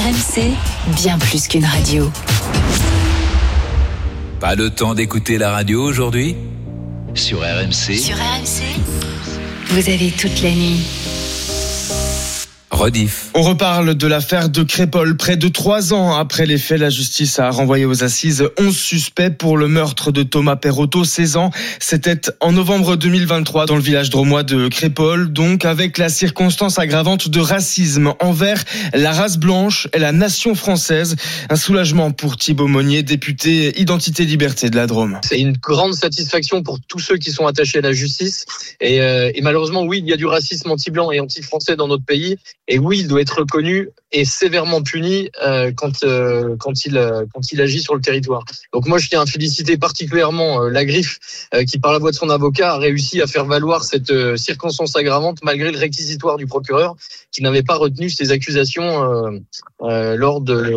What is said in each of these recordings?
RMC, bien plus qu'une radio. Pas le temps d'écouter la radio aujourd'hui ? Sur RMC. Sur RMC, vous avez toute la nuit. Rediff. On reparle de l'affaire de Crépol. Près de 3 ans après les faits, la justice a renvoyé aux assises 11 suspects pour le meurtre de Thomas Perotto, 16 ans. C'était en novembre 2023 dans le village drômois de Crépol, donc avec la circonstance aggravante de racisme envers la race blanche et la nation française. Un soulagement pour Thibaut Monnier, député Identité Liberté de la Drôme. C'est une grande satisfaction pour tous ceux qui sont attachés à la justice. Et malheureusement, oui, il y a du racisme anti-blanc et anti-français dans notre pays. Et oui, il doit être reconnu et sévèrement puni quand il agit sur le territoire. Donc moi, je tiens à féliciter particulièrement la Griffe qui, par la voix de son avocat, a réussi à faire valoir cette circonstance aggravante malgré le réquisitoire du procureur qui n'avait pas retenu ces accusations lors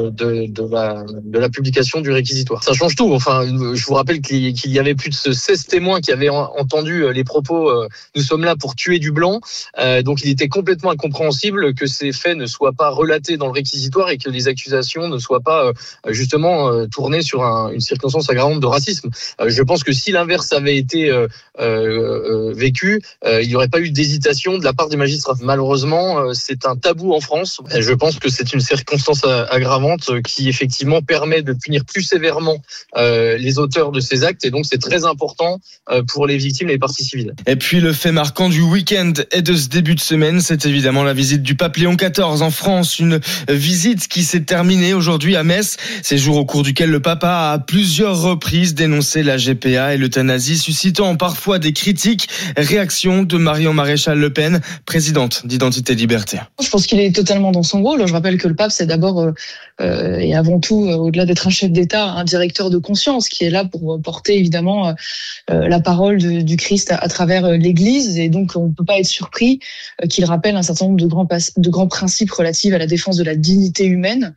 de la publication du réquisitoire. Ça change tout. Enfin, je vous rappelle qu'il y avait plus de 16 témoins qui avaient entendu les propos « Nous sommes là pour tuer du blanc ». Donc il était complètement incompréhensible que ces faits ne soient pas relatés dans le réquisitoire et que les accusations ne soient pas justement tournées sur une circonstance aggravante de racisme. Je pense que si l'inverse avait été vécu, il n'y aurait pas eu d'hésitation de la part des magistrats. Malheureusement, c'est un tabou en France. Et je pense que c'est une circonstance aggravante qui effectivement permet de punir plus sévèrement les auteurs de ces actes et donc c'est très important pour les victimes et les parties civiles. Et puis le fait marquant du week-end et de ce début de semaine, c'est évidemment la visite du pape Léon XIV en France, une visite qui s'est terminée aujourd'hui à Metz, séjour au cours duquel le pape a à plusieurs reprises dénoncé la GPA et l'euthanasie, suscitant parfois des critiques. Réaction de Marion Maréchal Le Pen, présidente d'Identité Liberté. Je pense qu'il est totalement dans son rôle. Je rappelle que le pape, c'est d'abord et avant tout, au-delà d'être un chef d'État, un directeur de conscience qui est là pour porter évidemment la parole du Christ à travers l'Église. Et donc, on ne peut pas être surpris qu'il rappelle un certain nombre de grands principes relatifs à la défense de la dignité humaine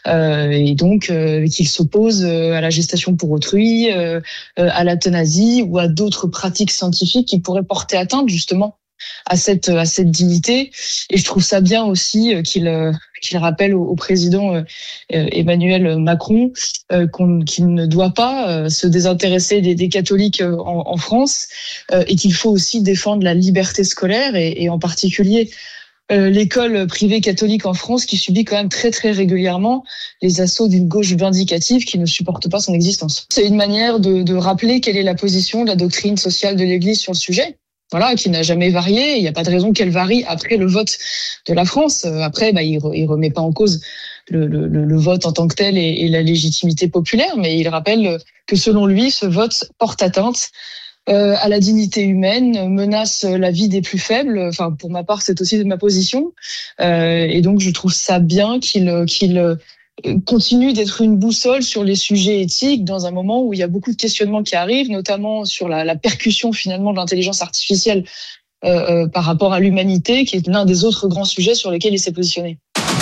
et donc qu'il s'oppose à la gestation pour autrui, à l'euthanasie ou à d'autres pratiques scientifiques qui pourraient porter atteinte justement à cette dignité. Et je trouve ça bien aussi qu'il rappelle au président Emmanuel Macron qu'il ne doit pas se désintéresser des catholiques en France et qu'il faut aussi défendre la liberté scolaire et en particulier l'école privée catholique en France qui subit quand même très très régulièrement les assauts d'une gauche vindicative qui ne supporte pas son existence. C'est une manière de rappeler quelle est la position de la doctrine sociale de l'Église sur le sujet. Voilà, qui n'a jamais varié. Il n'y a pas de raison qu'elle varie après le vote de la France. Après, il remet pas en cause le vote en tant que tel et la légitimité populaire, mais il rappelle que selon lui, ce vote porte atteinte à la dignité humaine, menace la vie des plus faibles. Enfin, pour ma part, c'est aussi ma position. Et donc, je trouve ça bien qu'il continue d'être une boussole sur les sujets éthiques dans un moment où il y a beaucoup de questionnements qui arrivent, notamment sur la percussion finalement de l'intelligence artificielle par rapport à l'humanité, qui est l'un des autres grands sujets sur lesquels il s'est positionné.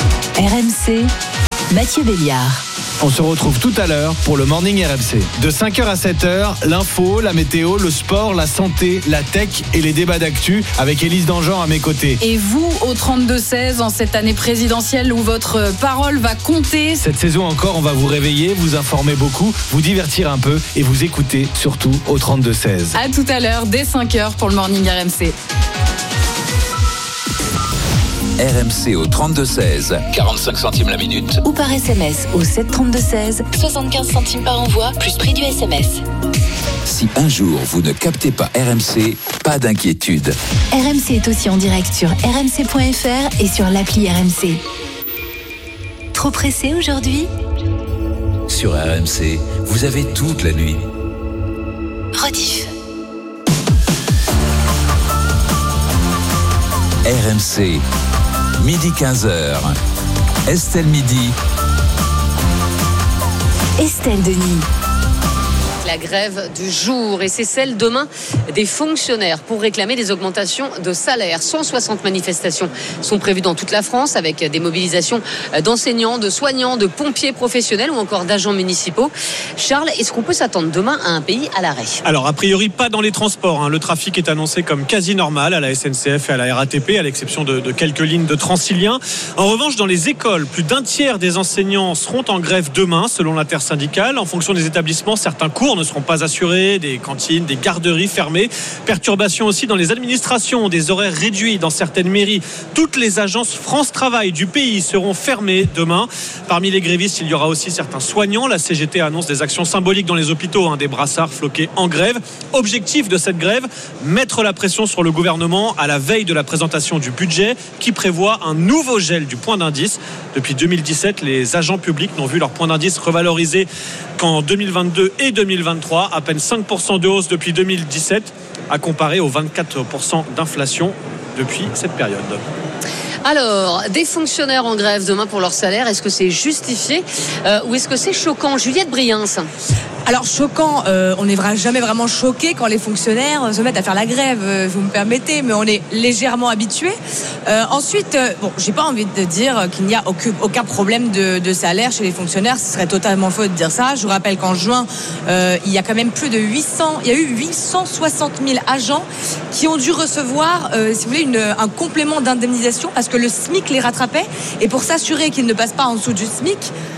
RMC, Mathieu Béliard. On se retrouve tout à l'heure pour le Morning RMC. De 5h à 7h, l'info, la météo, le sport, la santé, la tech et les débats d'actu avec Élise Dangean à mes côtés. Et vous, au 32-16, en cette année présidentielle où votre parole va compter. Cette saison encore, on va vous réveiller, vous informer beaucoup, vous divertir un peu et vous écouter surtout au 32-16. À tout à l'heure, dès 5h pour le Morning RMC. RMC au 32-16, 45 centimes la minute. Ou par SMS au 732-16, 75 centimes par envoi, plus prix du SMS. Si un jour vous ne captez pas RMC, pas d'inquiétude. RMC est aussi en direct sur rmc.fr et sur l'appli RMC. Trop pressé aujourd'hui ? Sur RMC, vous avez toute la nuit. Rediff. RMC, midi 15h. Estelle Midi. Estelle Denis. la grève du jour et c'est celle demain des fonctionnaires pour réclamer des augmentations de salaire. 160 manifestations sont prévues dans toute la France avec des mobilisations d'enseignants, de soignants, de pompiers professionnels ou encore d'agents municipaux. Charles, est-ce qu'on peut s'attendre demain à un pays à l'arrêt ? Alors a priori pas dans les transports. Le trafic est annoncé comme quasi normal à la SNCF et à la RATP à l'exception de quelques lignes de Transilien. En revanche, dans les écoles, plus d'un tiers des enseignants seront en grève demain selon l'intersyndicale. En fonction des établissements, certains cours ne seront pas assurés, des cantines, des garderies fermées. Perturbations aussi dans les administrations, des horaires réduits dans certaines mairies. Toutes les agences France Travail du pays seront fermées demain. Parmi les grévistes, il y aura aussi certains soignants. La CGT annonce des actions symboliques dans les hôpitaux, des brassards floqués en grève. Objectif de cette grève, mettre la pression sur le gouvernement à la veille de la présentation du budget qui prévoit un nouveau gel du point d'indice. Depuis 2017, les agents publics n'ont vu leur point d'indice revalorisé qu'en 2022 et 2023, à peine 5% de hausse depuis 2017, à comparer aux 24% d'inflation depuis cette période. Alors, des fonctionnaires en grève demain pour leur salaire, est-ce que c'est justifié ou est-ce que c'est choquant ? Juliette Briens. Alors choquant, on n'est jamais vraiment choqué quand les fonctionnaires se mettent à faire la grève, vous me permettez, mais on est légèrement habitué. Ensuite, j'ai pas envie de dire qu'il n'y a aucun problème de salaire chez les fonctionnaires, ce serait totalement faux de dire ça. Je vous rappelle qu'en juin, il y a quand même plus de 860 000 agents qui ont dû recevoir, si vous voulez, un complément d'indemnisation parce que le SMIC les rattrapait. Et pour s'assurer qu'ils ne passent pas en dessous du SMIC,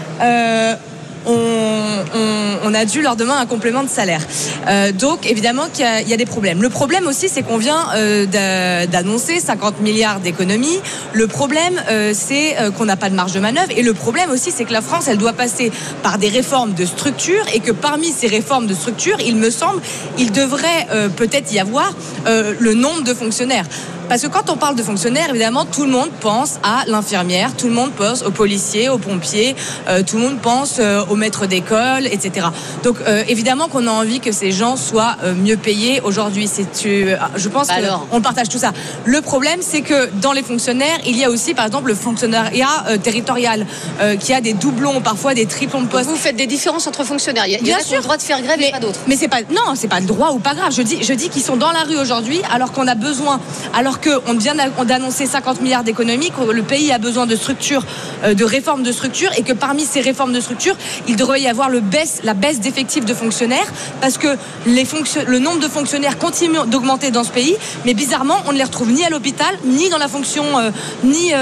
on a dû leur demander un complément de salaire. Donc évidemment qu'il y a des problèmes. Le problème aussi, c'est qu'on vient d'annoncer 50 milliards d'économies. Le problème, c'est qu'on n'a pas de marge de manœuvre. Et le problème aussi, c'est que la France, elle doit passer par des réformes de structure et que parmi ces réformes de structure, il me semble, il devrait peut-être y avoir le nombre de fonctionnaires. Parce que quand on parle de fonctionnaires, évidemment, tout le monde pense à l'infirmière, tout le monde pense aux policiers, aux pompiers, tout le monde pense aux maîtres d'école, etc. Donc, évidemment qu'on a envie que ces gens soient mieux payés aujourd'hui. Je pense qu'on partage tout ça. Le problème, c'est que dans les fonctionnaires, il y a aussi, par exemple, le fonctionnariat territorial qui a des doublons, parfois des triplons de postes. Vous faites des différences entre fonctionnaires. Il y en a qui ont le droit de faire grève et pas d'autres. Mais c'est pas le droit ou pas grave. Je dis qu'ils sont dans la rue aujourd'hui alors qu'on a besoin, alors qu'on vient d'annoncer 50 milliards d'économies, que le pays a besoin de structures, de réformes de structures, et que parmi ces réformes de structures, il devrait y avoir la baisse d'effectifs de fonctionnaires, parce que le nombre de fonctionnaires continue d'augmenter dans ce pays, mais bizarrement, on ne les retrouve ni à l'hôpital, ni dans la fonction, ni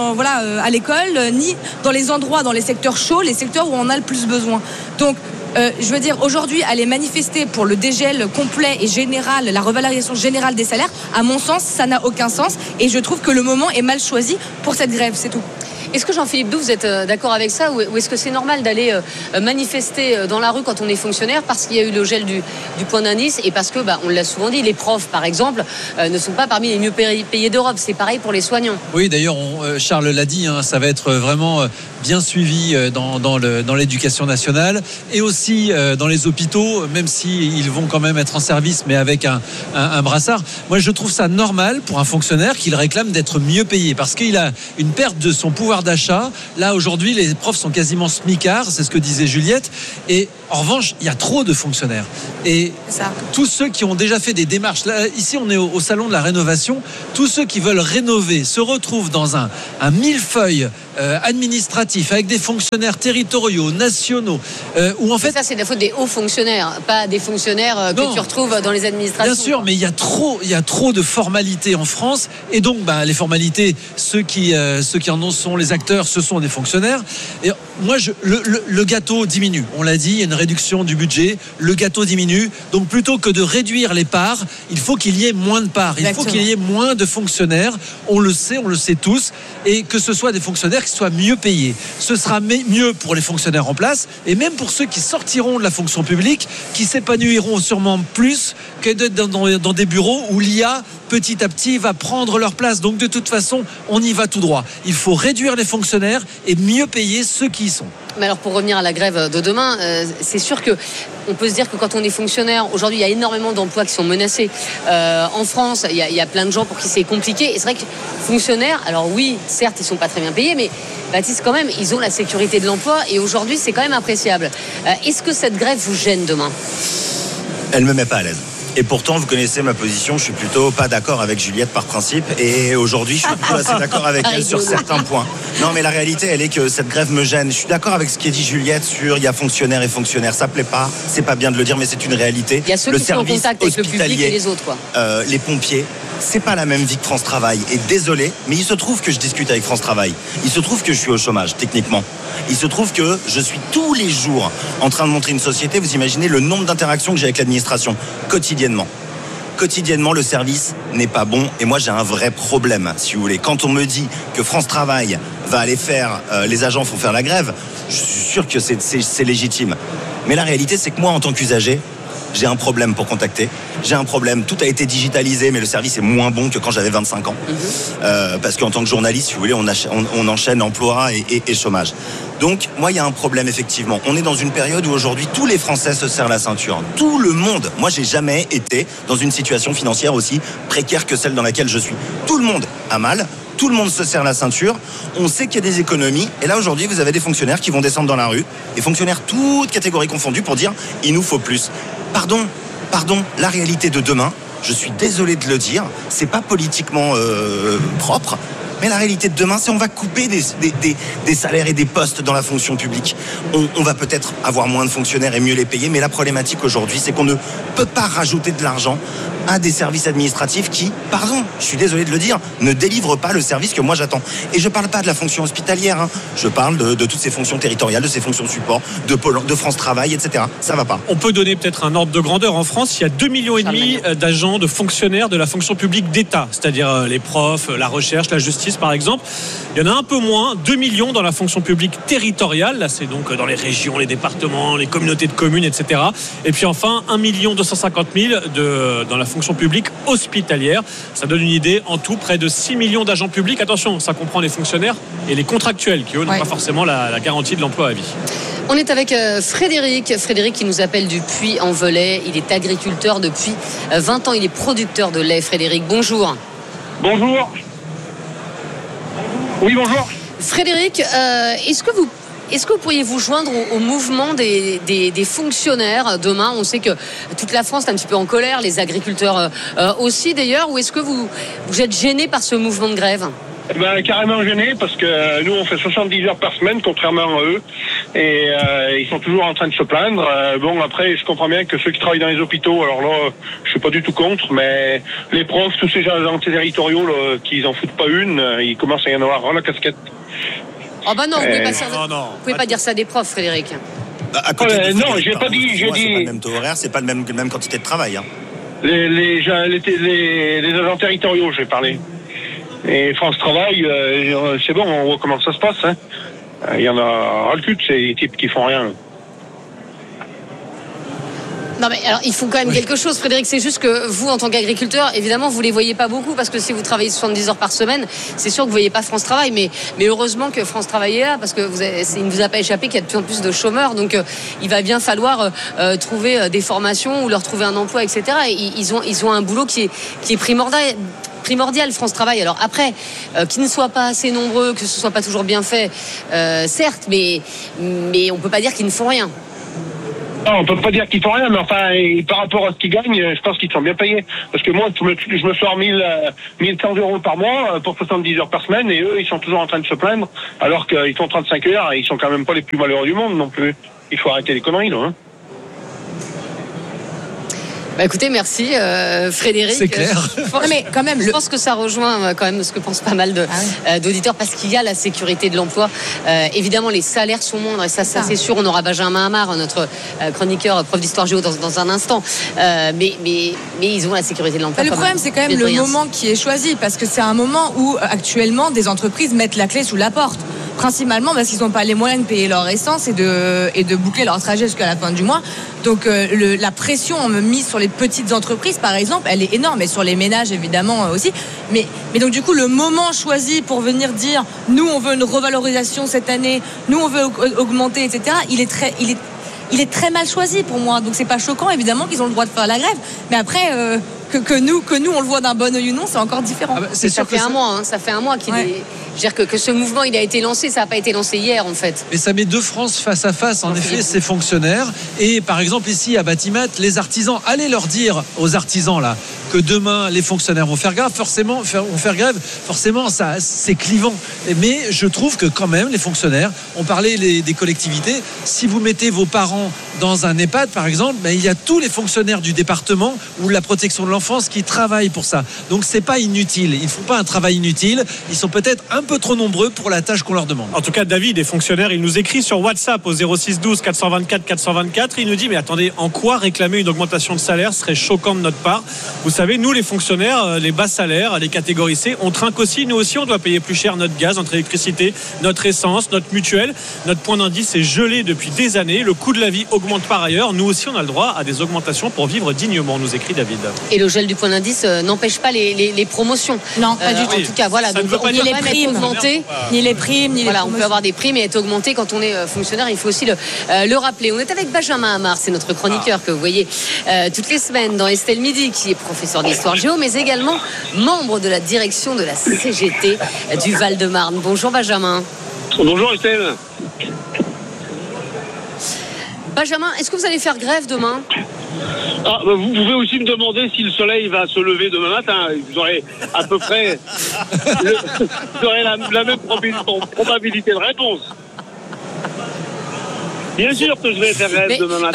à l'école, ni dans les endroits, dans les secteurs chauds, les secteurs où on a le plus besoin. Donc, je veux dire, aujourd'hui, aller manifester pour le dégel complet et général, la revalorisation générale des salaires, à mon sens, ça n'a aucun sens. Et je trouve que le moment est mal choisi pour cette grève, c'est tout. Est-ce que Jean-Philippe Doux, vous êtes d'accord avec ça, ou est-ce que c'est normal d'aller manifester dans la rue quand on est fonctionnaire parce qu'il y a eu le gel du point d'indice et parce que, on l'a souvent dit, les profs, par exemple, ne sont pas parmi les mieux payés d'Europe. C'est pareil pour les soignants. Oui, d'ailleurs, Charles l'a dit, ça va être vraiment bien suivi dans l'éducation nationale et aussi dans les hôpitaux, même s'ils vont quand même être en service, mais avec un brassard. Moi, je trouve ça normal pour un fonctionnaire qu'il réclame d'être mieux payé parce qu'il a une perte de son pouvoir d'achat. Là, aujourd'hui, les profs sont quasiment smicards, c'est ce que disait Juliette. Et en revanche, il y a trop de fonctionnaires. Et tous ceux qui ont déjà fait des démarches, là, ici on est au salon de la rénovation, tous ceux qui veulent rénover se retrouvent dans un millefeuille administratif avec des fonctionnaires territoriaux, nationaux, où en fait... Ça, c'est la faute des hauts fonctionnaires, pas des fonctionnaires que tu retrouves dans les administrations. Bien sûr, mais il y a trop de formalités en France, et donc les formalités, ceux qui en ont sont les acteurs, ce sont des fonctionnaires. Et moi, le gâteau diminue. On l'a dit, il y a une réduction du budget, le gâteau diminue. Donc plutôt que de réduire les parts, il faut qu'il y ait moins de parts. Exactement. Il faut qu'il y ait moins de fonctionnaires. On le sait tous, et que ce soit des fonctionnaires qui soient mieux payés. Ce sera mieux pour les fonctionnaires en place, et même pour ceux qui sortiront de la fonction publique, qui s'épanouiront sûrement plus que d'être dans des bureaux où l'IA petit à petit va prendre leur place. Donc de toute façon, on y va tout droit. Il faut réduire les fonctionnaires et mieux payer ceux qui y sont. Mais alors pour revenir à la grève de demain, c'est sûr que on peut se dire que quand on est fonctionnaire, aujourd'hui il y a énormément d'emplois qui sont menacés. En France, il y a plein de gens pour qui c'est compliqué. Et c'est vrai que fonctionnaires, alors oui, certes ils sont pas très bien payés, mais Baptiste quand même, ils ont la sécurité de l'emploi et aujourd'hui c'est quand même appréciable. Est-ce que cette grève vous gêne demain ? Elle me met pas à l'aise. Et pourtant, vous connaissez ma position, je suis plutôt pas d'accord avec Juliette par principe. Et aujourd'hui, je suis plutôt assez d'accord avec elle sur certains points. Non, mais la réalité, elle est que cette grève me gêne. Je suis d'accord avec ce qu'a dit Juliette sur il y a fonctionnaires et fonctionnaires. Ça plaît pas, c'est pas bien de le dire, mais c'est une réalité. Il y a ceux qui sont en contact avec le public et les autres, quoi. Les pompiers, c'est pas la même vie que France Travail. Et désolé, mais il se trouve que je discute avec France Travail. Il se trouve que je suis au chômage, techniquement. Il se trouve que je suis tous les jours en train de montrer une société. Vous imaginez le nombre d'interactions que j'ai avec l'administration quotidiennement. Quotidiennement, le service n'est pas bon. Et moi, j'ai un vrai problème, si vous voulez. Quand on me dit que France Travail va aller faire, les agents vont faire la grève, je suis sûr que c'est légitime. Mais la réalité, c'est que moi, en tant qu'usager, j'ai un problème pour contacter. J'ai un problème. Tout a été digitalisé, mais le service est moins bon que quand j'avais 25 ans. Parce qu'en tant que journaliste, si vous voulez, on enchaîne emploi et chômage. Donc, moi, il y a un problème, effectivement. On est dans une période où aujourd'hui, tous les Français se serrent la ceinture. Tout le monde. Moi, j'ai jamais été dans une situation financière aussi précaire que celle dans laquelle je suis. Tout le monde a mal. Tout le monde se serre la ceinture. On sait qu'il y a des économies. Et là, aujourd'hui, vous avez des fonctionnaires qui vont descendre dans la rue. Des fonctionnaires toutes catégories confondues pour dire « il nous faut plus ». Pardon, la réalité de demain, je suis désolé de le dire, c'est pas politiquement propre, mais la réalité de demain, c'est on va couper des salaires et des postes dans la fonction publique. On va peut-être avoir moins de fonctionnaires et mieux les payer, mais la problématique aujourd'hui, c'est qu'on ne peut pas rajouter de l'argent à des services administratifs qui, pardon, je suis désolé de le dire, ne délivrent pas le service que moi j'attends. Et je parle pas de la fonction hospitalière, hein. Je parle de toutes ces fonctions territoriales, de ces fonctions de support, de France Travail, etc. Ça va pas. On peut donner peut-être un ordre de grandeur. En France, il y a 2,5 millions d'agents, de fonctionnaires de la fonction publique d'État, c'est-à-dire les profs, la recherche, la justice par exemple. Il y en a un peu moins, 2 millions dans la fonction publique territoriale. Là, c'est donc dans les régions, les départements, les communautés de communes, etc. Et puis enfin, 1 250 000 dans la fonction publique hospitalière. Ça donne une idée, en tout, près de 6 millions d'agents publics. Attention, ça comprend les fonctionnaires et les contractuels qui, eux, n'ont pas forcément la garantie de l'emploi à vie. On est avec Frédéric qui nous appelle du Puy-en-Velay. Il est agriculteur depuis 20 ans. Il est producteur de lait. Frédéric, bonjour. Bonjour. Oui, bonjour. Frédéric, est-ce que vous pourriez vous joindre au mouvement des fonctionnaires demain ? On sait que toute la France est un petit peu en colère, les agriculteurs aussi d'ailleurs. Ou est-ce que vous êtes gêné par ce mouvement de grève ? Carrément gêné parce que nous on fait 70 heures par semaine contrairement à eux et ils sont toujours en train de se plaindre. Bon, après je comprends bien que ceux qui travaillent dans les hôpitaux, alors là je suis pas du tout contre, mais les profs, tous ces agents territoriaux là, qui en foutent pas une, ils commencent à y en avoir ras la casquette. Oh bah non, vous pouvez pas dire ça des profs, Frédéric. Non, j'ai pas dit. C'est pas le même taux horaire, c'est pas la même quantité de travail. Hein. Les agents territoriaux, j'ai parlé. Et France Travail, c'est bon, on voit comment ça se passe. Hein. Il y en a ras le cul de ces types qui font rien. Non mais alors il faut quand même quelque chose, Frédéric. C'est juste que vous, en tant qu'agriculteur, évidemment, vous les voyez pas beaucoup parce que si vous travaillez 70 heures par semaine, c'est sûr que vous voyez pas France Travail. Mais heureusement que France Travail est là parce que il ne vous a pas échappé qu'il y a de plus en plus de chômeurs. Donc il va bien falloir trouver des formations ou leur trouver un emploi, etc. Et ils ont un boulot qui est primordial, France Travail. Alors après, qu'ils ne soient pas assez nombreux, que ce soit pas toujours bien fait, certes, mais on peut pas dire qu'ils ne font rien. Non, on peut pas dire qu'ils font rien, mais enfin, par rapport à ce qu'ils gagnent, je pense qu'ils sont bien payés. Parce que moi, je me sors 1100 euros par mois pour 70 heures par semaine, et eux, ils sont toujours en train de se plaindre, alors qu'ils font 35 heures, et ils sont quand même pas les plus malheureux du monde non plus. Il faut arrêter les conneries, là, hein. Bah écoutez, merci Frédéric. C'est clair. Mais quand même, je pense que ça rejoint quand même ce que pensent pas mal d'auditeurs parce qu'il y a la sécurité de l'emploi. Évidemment, les salaires sont moindres et ça c'est sûr. On aura Benjamin Amar, notre chroniqueur, prof d'histoire géo dans un instant. Mais ils ont la sécurité de l'emploi. Le problème, c'est quand même le moment qui est choisi parce que c'est un moment où actuellement des entreprises mettent la clé sous la porte. principalement parce qu'ils n'ont pas les moyens de payer leur essence et de boucler leur trajet jusqu'à la fin du mois. Donc la pression mise sur les petites entreprises, par exemple, elle est énorme, et sur les ménages évidemment aussi. Mais donc du coup, le moment choisi pour venir dire nous on veut une revalorisation cette année, nous on veut augmenter, etc. Il est très mal choisi pour moi. Donc c'est pas choquant évidemment qu'ils ont le droit de faire la grève. Mais après que nous on le voit d'un bon œil ou non, c'est encore différent. Ça fait un mois qu'il est. Je veux dire que ce mouvement il a été lancé, ça n'a pas été lancé hier en fait. Et ça met deux France face à face, en effet, ces fonctionnaires. Et par exemple ici à Batimat, les artisans, allez leur dire aux artisans là que demain les fonctionnaires vont faire grève, forcément ça c'est clivant. Mais je trouve que quand même les fonctionnaires, on parlait des collectivités, si vous mettez vos parents dans un EHPAD par exemple, il y a tous les fonctionnaires du département ou de la protection de l'enfance qui travaillent pour ça. Donc c'est pas inutile, ils font pas un travail inutile, ils sont peut-être un peu trop nombreux pour la tâche qu'on leur demande. En tout cas, David est fonctionnaire, il nous écrit sur WhatsApp au 06 12 424 424, il nous dit mais attendez, en quoi réclamer une augmentation de salaire serait choquant de notre part? Vous savez, nous les fonctionnaires, les bas salaires, les catégories C, on trinque aussi, nous aussi on doit payer plus cher notre gaz, notre électricité, notre essence, notre mutuelle, notre point d'indice est gelé depuis des années, le coût de la vie augmente par ailleurs, nous aussi on a le droit à des augmentations pour vivre dignement, nous écrit David. Et le gel du point d'indice n'empêche pas les promotions. Non, pas du tout. En tout cas, voilà, donc on peut même être augmenté. Ni les primes, ni les on peut avoir des primes et être augmenté quand on est fonctionnaire, il faut aussi le rappeler. On est avec Benjamin Amar, c'est notre chroniqueur que vous voyez toutes les semaines dans Estelle Midi, qui est professeur d'histoire géo, mais également membre de la direction de la CGT du Val-de-Marne. Bonjour Benjamin. Bonjour Estelle. Benjamin, est-ce que vous allez faire grève demain ? Vous pouvez aussi me demander si le soleil va se lever demain matin. Vous aurez à peu près la même probabilité de réponse. Bien sûr que je vais faire grève demain matin.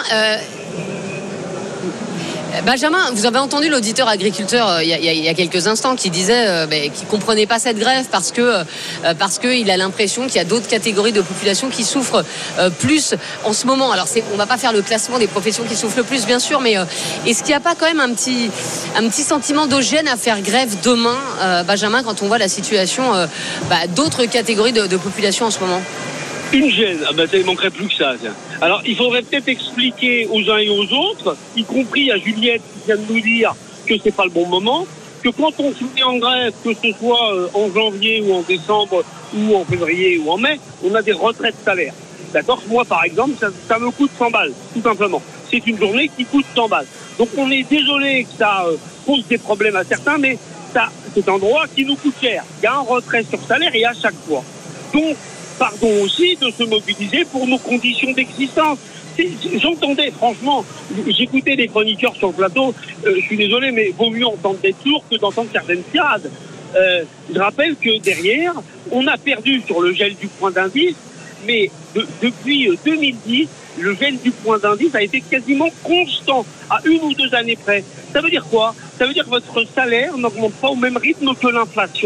Benjamin, vous avez entendu l'auditeur agriculteur il y a quelques instants qui disait qu'il comprenait pas cette grève parce que il a l'impression qu'il y a d'autres catégories de population qui souffrent plus en ce moment. Alors on va pas faire le classement des professions qui souffrent le plus bien sûr, mais est-ce qu'il n'y a pas quand même un petit sentiment de gêne à faire grève demain, Benjamin, quand on voit la situation d'autres catégories de population en ce moment? Une gêne, il manquerait plus que ça. Tiens. Alors, il faudrait peut-être expliquer aux uns et aux autres, y compris à Juliette qui vient de nous dire que c'est pas le bon moment, que quand on se met en grève, que ce soit en janvier ou en décembre ou en février ou en mai, on a des retraites salaires. D'accord ? Moi, par exemple, ça me coûte 100 balles, tout simplement. C'est une journée qui coûte 100 balles. Donc, on est désolé que ça pose des problèmes à certains, mais ça, c'est un droit qui nous coûte cher. Il y a un retrait sur salaire et à chaque fois. Donc, pardon aussi de se mobiliser pour nos conditions d'existence. J'entendais, franchement, j'écoutais les chroniqueurs sur le plateau, je suis désolé, mais vaut mieux entendre des sourds que d'entendre certaines tirades. Je rappelle que derrière, on a perdu sur le gel du point d'indice, mais depuis 2010, le gel du point d'indice a été quasiment constant, à 1 ou 2 années près. Ça veut dire quoi ? Ça veut dire que votre salaire n'augmente pas au même rythme que l'inflation.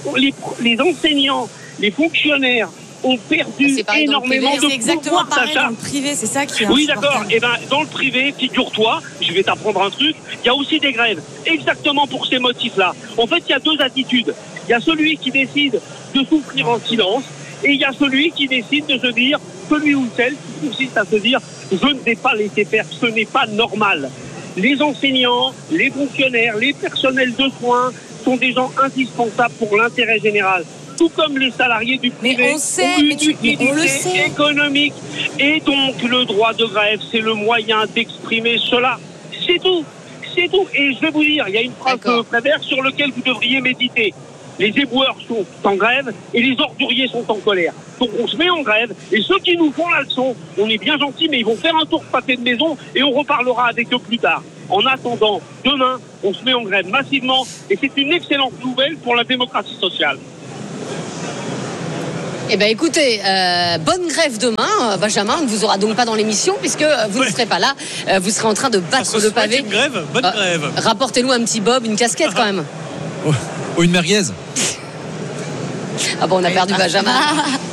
Les enseignants, les fonctionnaires ont perdu énormément de pouvoir d'achat. C'est exactement pareil dans le privé, c'est ça qui est Oui, d'accord. Dans le privé, figure-toi, je vais t'apprendre un truc, il y a aussi des grèves, exactement pour ces motifs-là. En fait, il y a 2 attitudes. Il y a celui qui décide de souffrir en silence, et il y a celui qui décide de se dire, celui ou celle qui consiste à se dire, je ne vais pas laisser faire, ce n'est pas normal. Les enseignants, les fonctionnaires, les personnels de soins sont des gens indispensables pour l'intérêt général. Tout comme les salariés du privé ont une utilité économique. Et donc, le droit de grève, c'est le moyen d'exprimer cela. C'est tout. C'est tout. Et je vais vous dire, il y a une phrase de Prévert sur laquelle vous devriez méditer. Les éboueurs sont en grève et les orduriers sont en colère. Donc, on se met en grève et ceux qui nous font la leçon, on est bien gentils, mais ils vont faire un tour de pâté de maison et on reparlera avec eux plus tard. En attendant, demain, on se met en grève massivement et c'est une excellente nouvelle pour la démocratie sociale. Eh bien écoutez, bonne grève demain, Benjamin. On ne vous aura donc pas dans l'émission puisque vous ne serez pas là. Vous serez en train de battre le pavé. Une grève, bonne grève. Rapportez-nous un petit bob, une casquette quand même. Ou une merguez. Ah bon, on a perdu Benjamin.